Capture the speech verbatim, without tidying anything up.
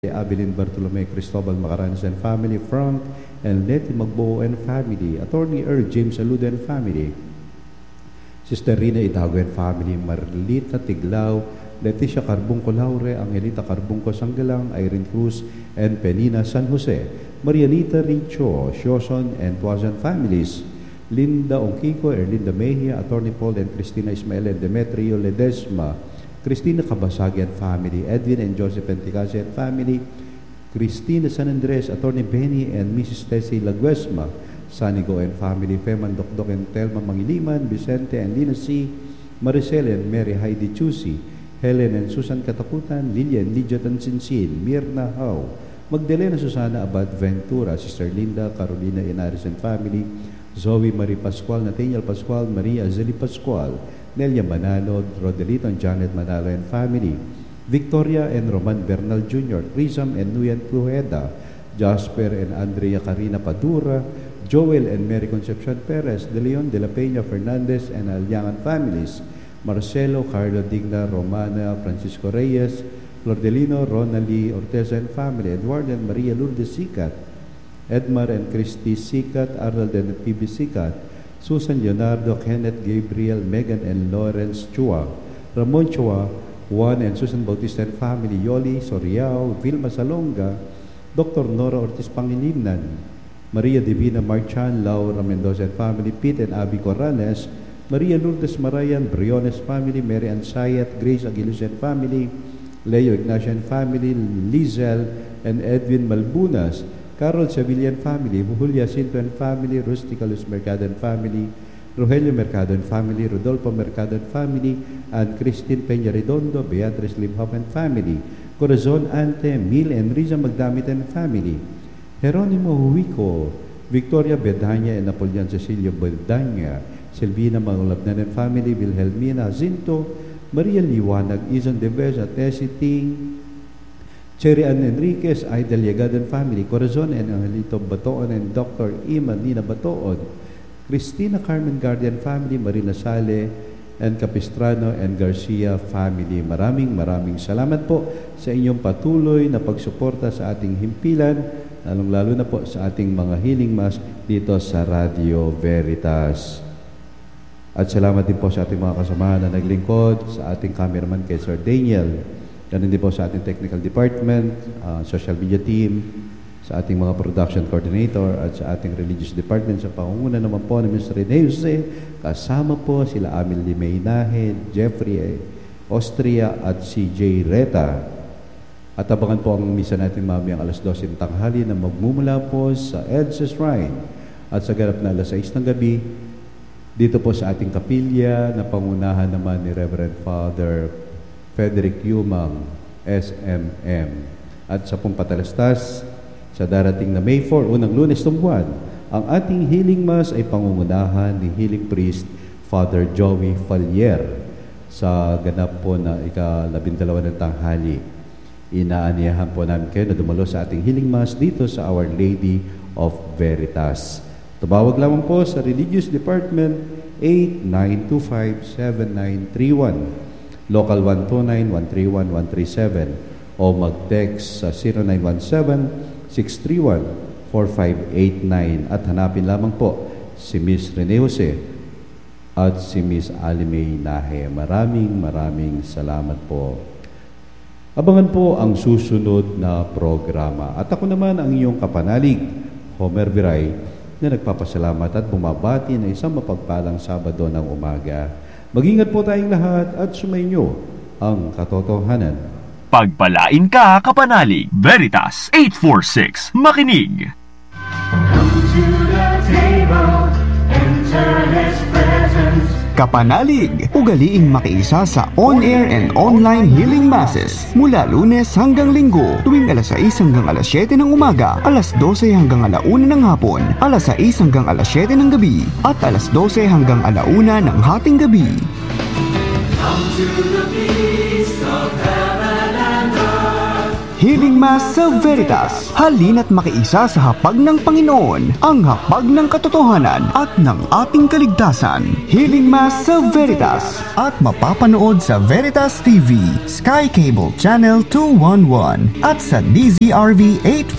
Abilin Bartolome Cristobal Macaranes and family, Frank and Letty Magbo and family, Attorney Earl James Saludo and family, Sister Rina Itago and family, Marlita Tiglao, Leticia Carbungco Laure, Angelita Carbungco Sanggalang, Irene Cruz and Penina San Jose, Marianita Richo, Shoson and Tuazan families, Linda Ongkiko, Erlinda Mejia, Attorney Paul and Cristina Ismael and Demetrio Ledesma, Cristina Cabasagi and family, Edwin and Joseph Anticasi and family, Cristina San Andres, Attorney Benny and Missus Tessie Laguesma, Sanigo and family, Feman Dokdok and Telma Mangiliman, Vicente and Lina C, Maricel and Mary Heidi Chusi, Helen and Susan Katakutan, Lilian Lydia Tansinsin, Mirna Hau, Magdalena Susana Abad Ventura, Sister Linda, Carolina Inares and family, Zoe Marie Pascual, Nathaniel Pascual, Maria Azeli Pascual, Nelia Manalo, Rodelito and Janet Manalo and family, Victoria and Roman Bernal Junior, Prism and Nuyan Clujeda, Jasper and Andrea Carina Padura, Joel and Mary Concepcion Perez, De Leon, De La Peña Fernandez and Alyangan families, Marcelo, Carlo Digna, Romana, Francisco Reyes, Flordelino, Ronali Orteza and family, Edward and Maria Lourdes Sicat, Edmar and Christy Sicat, Arnold and P B Sicat, Susan Leonardo, Kenneth Gabriel, Megan and Lawrence Chua, Ramon Chua, Juan and Susan Bautista and family, Yoli Soriao, Vilma Salonga, Doctor Nora Ortiz Pangilinan, Maria Divina Marchan, Laura Mendoza and family, Pete and Abby Corrales, Maria Lourdes Marayan, Briones family, Mary Ann Sayat, Grace Aguiluz and family, Leo Ignacio and family, Lizel and Edwin Malbunas, Carol Sevilla and family, Julia Cinto and family, Rustica Luz Mercado and family, Rogelio Mercado and family, Rodolfo Mercado and family, and Christine Peña Redondo, Beatrice Limhop and family, Corazon Ante, Mil and Riza Magdamit and family, Jeronimo Huico, Victoria Bedanya and Napoleon Cecilio Bedanya, Silvina Mangulabnan and family, Wilhelmina Jacinto, Maria Liwanag, Izan Debeza, Tessie Cherry Ann Enriquez, Aida Liagad and family, Corazon and Angelito Batoon and Doctor Ima Nina Batoon, Cristina Carmen Guardian family, Marina Sale and Capistrano and Garcia family. Maraming maraming salamat po sa inyong patuloy na pagsuporta sa ating himpilan, lalong-lalo na po sa ating mga healing mass dito sa Radio Veritas. At salamat din po sa ating mga kasamahan na naglingkod, sa ating cameraman kay Sir Daniel, ganun din po sa ating technical department, uh, social media team, sa ating mga production coordinator, at sa ating religious department, sa pangunguna naman po ni Mister Rene Jose, kasama po sila Amil Limaynahe, Jeffrey Austria, at si J. Reta. At abangan po ang misa natin mamayang alas dose ng tanghali na magmumula po sa E D S A Shrine at sa ganap na alas sais ng gabi, dito po sa ating kapilya na pangunahan naman ni Reverend Father Frederick Yumang, S M M. At sa pong patalastas, sa darating na May fourth, unang Lunes ng buwan, ang ating healing mass ay pangungunahan ni healing priest Father Joey Fallier sa ganap po na ika-labindalawa ng tanghali. Inaaniyahan po namin kayo na dumalo sa ating healing mass dito sa Our Lady of Veritas. Tumawag lamang po sa Religious Department eight nine two five seven nine three one. Local one two nine one three one one three seven o mag-text sa zero nine one seven six three one four five eight nine at hanapin lamang po si Miss Rene Jose at si Miss Alimay Nahe. Maraming maraming salamat po. Abangan po ang susunod na programa. At ako naman ang iyong kapanalig, Homer Viray, na nagpapasalamat at bumabati na isang mapagpalang Sabado ng umaga. Mag-ingat po tayong lahat at sumainyo ang katotohanan. Pagpalain ka, kapanalig. Veritas eight forty-six. Makinig. Come to the table, enter His presence. Kapanalig, ugaliing makiisa sa on-air and online healing masses mula Lunes hanggang Linggo tuwing alas sais hanggang alas siyete ng umaga, alas dose hanggang alauna ng hapon, alas sais hanggang alas siyete ng gabi, at alas dose hanggang alauna ng hating gabi. Come to the feast of heaven and earth. Healing Mass sa Veritas. Halina't makiisa sa hapag ng Panginoon, ang hapag ng katotohanan at ng ating kaligtasan. Healing Mass sa Veritas. At mapapanood sa Veritas T V, Sky Cable Channel two one one at sa D Z R V eight